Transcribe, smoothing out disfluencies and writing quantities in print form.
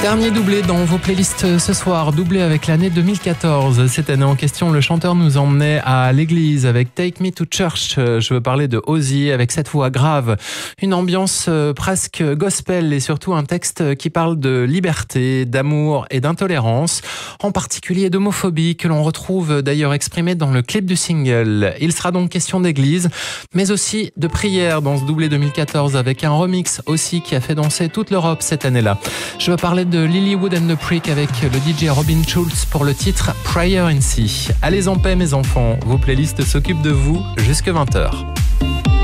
Dernier doublé dans vos playlists ce soir, doublé avec l'année 2014. Cette année en question, le chanteur nous emmenait à l'église avec Take Me to Church. Je veux parler de Ozzy avec cette voix grave, une ambiance presque gospel et surtout un texte qui parle de liberté, d'amour et d'intolérance, en particulier d'homophobie que l'on retrouve d'ailleurs exprimée dans le clip du single. Il sera donc question d'église, mais aussi de prière dans ce doublé 2014 avec un remix aussi qui a fait danser toute l'Europe cette année-là. Je veux parler de Lilywood and the Prick avec le DJ Robin Schulz pour le titre Prayer in C. Allez en paix mes enfants, vos playlists s'occupent de vous jusque 20h.